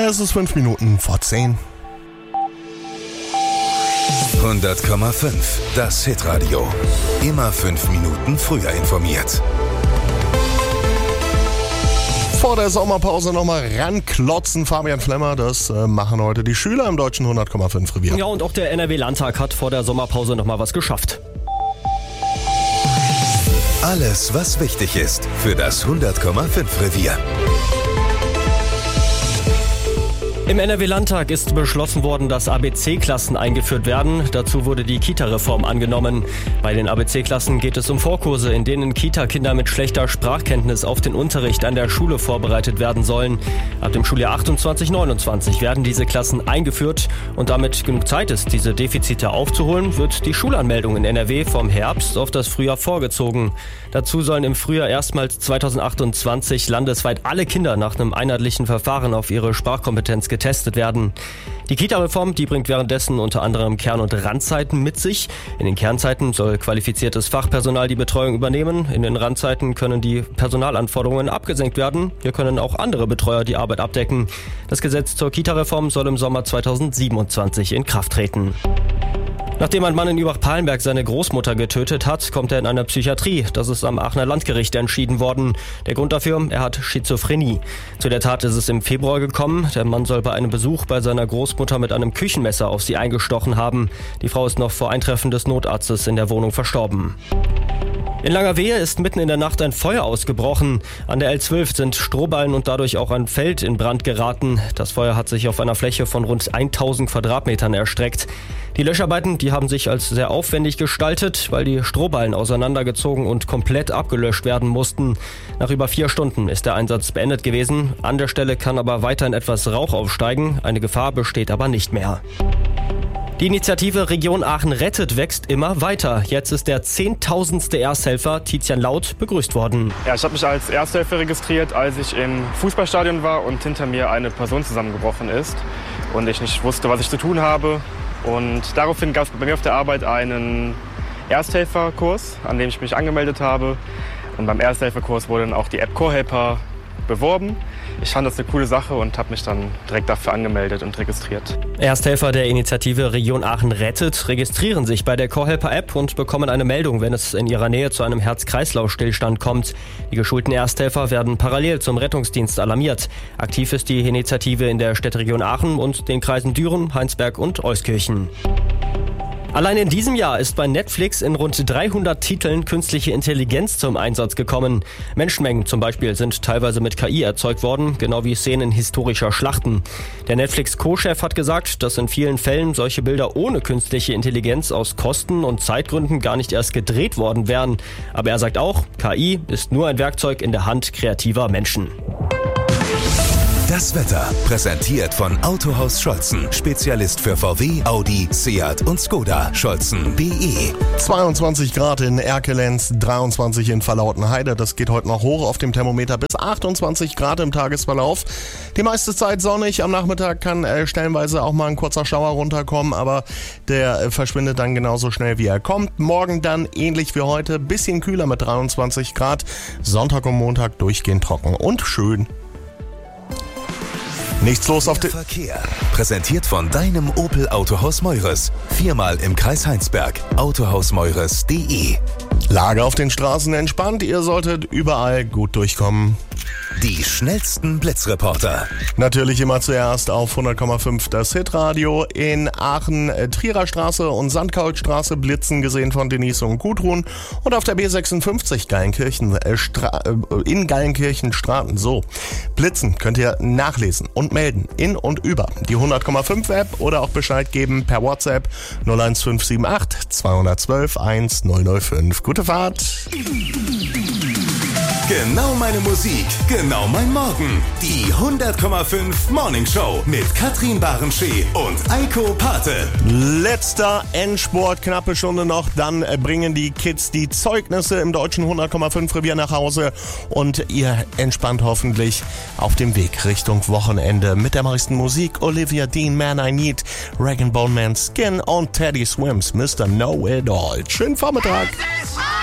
Es ist 5 Minuten vor 10. 100,5. Das Hitradio. Immer 5 Minuten früher informiert. Vor der Sommerpause nochmal ranklotzen, Fabian Flemmer. Das machen heute die Schüler im deutschen 100,5 Revier. Ja, und auch der NRW-Landtag hat vor der Sommerpause nochmal was geschafft. Alles, was wichtig ist für das 100,5 Revier. Im NRW-Landtag ist beschlossen worden, dass ABC-Klassen eingeführt werden. Dazu wurde die Kita-Reform angenommen. Bei den ABC-Klassen geht es um Vorkurse, in denen Kita-Kinder mit schlechter Sprachkenntnis auf den Unterricht an der Schule vorbereitet werden sollen. Ab dem Schuljahr 28/29 werden diese Klassen eingeführt. Und damit genug Zeit ist, diese Defizite aufzuholen, wird die Schulanmeldung in NRW vom Herbst auf das Frühjahr vorgezogen. Dazu sollen im Frühjahr erstmals 2028 landesweit alle Kinder nach einem einheitlichen Verfahren auf ihre Sprachkompetenz getestet werden. Die Kita-Reform, die bringt währenddessen unter anderem Kern- und Randzeiten mit sich. In den Kernzeiten soll qualifiziertes Fachpersonal die Betreuung übernehmen. In den Randzeiten können die Personalanforderungen abgesenkt werden. Hier können auch andere Betreuer die Arbeit abdecken. Das Gesetz zur Kita-Reform soll im Sommer 2027 in Kraft treten. Nachdem ein Mann in Übach-Palenberg seine Großmutter getötet hat, kommt er in eine Psychiatrie. Das ist am Aachener Landgericht entschieden worden. Der Grund dafür, er hat Schizophrenie. Zu der Tat ist es im Februar gekommen. Der Mann soll bei einem Besuch bei seiner Großmutter mit einem Küchenmesser auf sie eingestochen haben. Die Frau ist noch vor Eintreffen des Notarztes in der Wohnung verstorben. In Langerwehe ist mitten in der Nacht ein Feuer ausgebrochen. An der L12 sind Strohballen und dadurch auch ein Feld in Brand geraten. Das Feuer hat sich auf einer Fläche von rund 1000 Quadratmetern erstreckt. Die Löscharbeiten, die haben sich als sehr aufwendig gestaltet, weil die Strohballen auseinandergezogen und komplett abgelöscht werden mussten. Nach über 4 Stunden ist der Einsatz beendet gewesen. An der Stelle kann aber weiterhin etwas Rauch aufsteigen. Eine Gefahr besteht aber nicht mehr. Die Initiative Region Aachen rettet wächst immer weiter. Jetzt ist der 10.000. Ersthelfer Tizian Laut begrüßt worden. Ja, ich habe mich als Ersthelfer registriert, als ich im Fußballstadion war und hinter mir eine Person zusammengebrochen ist und ich nicht wusste, was ich zu tun habe. Und daraufhin gab es bei mir auf der Arbeit einen Ersthelferkurs, an dem ich mich angemeldet habe. Und beim Ersthelferkurs wurde dann auch die App CoreHelper beworben. Ich fand das eine coole Sache und habe mich dann direkt dafür angemeldet und registriert. Ersthelfer der Initiative Region Aachen rettet registrieren sich bei der CoreHelper-App und bekommen eine Meldung, wenn es in ihrer Nähe zu einem Herz-Kreislauf-Stillstand kommt. Die geschulten Ersthelfer werden parallel zum Rettungsdienst alarmiert. Aktiv ist die Initiative in der Städteregion Aachen und den Kreisen Düren, Heinsberg und Euskirchen. Allein in diesem Jahr ist bei Netflix in rund 300 Titeln künstliche Intelligenz zum Einsatz gekommen. Menschenmengen zum Beispiel sind teilweise mit KI erzeugt worden, genau wie Szenen historischer Schlachten. Der Netflix-Co-Chef hat gesagt, dass in vielen Fällen solche Bilder ohne künstliche Intelligenz aus Kosten- und Zeitgründen gar nicht erst gedreht worden wären. Aber er sagt auch, KI ist nur ein Werkzeug in der Hand kreativer Menschen. Das Wetter präsentiert von Autohaus Scholzen. Spezialist für VW, Audi, Seat und Skoda. Scholzen.de. 22 Grad in Erkelenz, 23 in Verlautenheide. Das geht heute noch hoch auf dem Thermometer bis 28 Grad im Tagesverlauf. Die meiste Zeit sonnig. Am Nachmittag kann stellenweise auch mal ein kurzer Schauer runterkommen, aber der verschwindet dann genauso schnell, wie er kommt. Morgen dann ähnlich wie heute, bisschen kühler mit 23 Grad. Sonntag und Montag durchgehend trocken und schön. Nichts los auf dem Verkehr. Präsentiert von deinem Opel Autohaus Meures. 4-mal im Kreis Heinsberg. Autohausmeures.de. Lage auf den Straßen entspannt. Ihr solltet überall gut durchkommen. Die schnellsten Blitzreporter. Natürlich immer zuerst auf 100,5 das Hitradio. In Aachen Trierer Straße und Sandkaulstraße blitzen, gesehen von Denise und Gudrun. Und auf der B56 in Gallenkirchen-Straten. So, blitzen könnt ihr nachlesen und melden in und über die 100,5 App oder auch Bescheid geben per WhatsApp 01578 212 1005. Gute Fahrt! Genau meine Musik, genau mein Morgen. Die 100,5 Morning Show mit Katrin Barenschee und Eiko Pate. Letzter Endspurt, knappe Stunde noch. Dann bringen die Kids die Zeugnisse im deutschen 100,5 Revier nach Hause. Und ihr entspannt hoffentlich auf dem Weg Richtung Wochenende mit der meisten Musik. Olivia Dean, Man I Need, Rag & Bone Man Skin und Teddy Swims, Mr. Know It All. Schönen Vormittag.